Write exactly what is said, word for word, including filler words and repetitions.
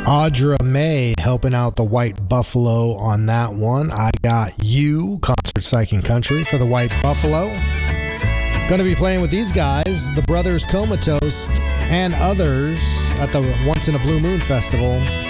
Audra May helping out the White Buffalo on that one. I Got You, Concert Psyching Country for the White Buffalo. Going to be playing with these guys, the Brothers Comatose and others at the Once in a Blue Moon Festival